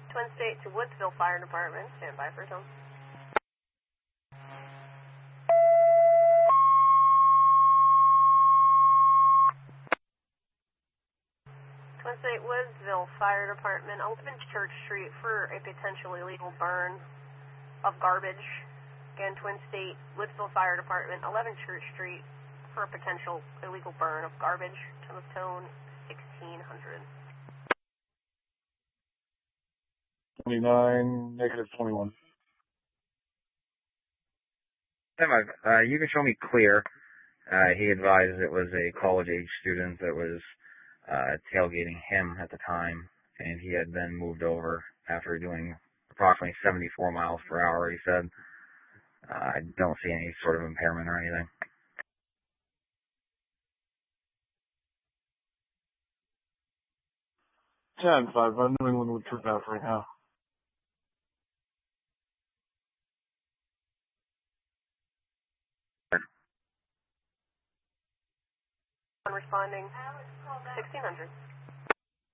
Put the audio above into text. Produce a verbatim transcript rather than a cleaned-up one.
Twin State to Woodsville Fire Department. Stand by for tone. Twin State Woodsville Fire Department. Open Church Street for a potential illegal burn of garbage. Again, Twin State Woodsville Fire Department. eleven Church Street for a potential illegal burn of garbage. Time of tone sixteen hundred. twenty-nine, negative twenty-one. Uh, you can show me clear. Uh, he advised it was a college-age student that was uh, tailgating him at the time, and he had been moved over after doing approximately seventy-four miles per hour, he said. Uh, I don't see any sort of impairment or anything. ten five, uh, New England would trip out right now. Responding sixteen hundred.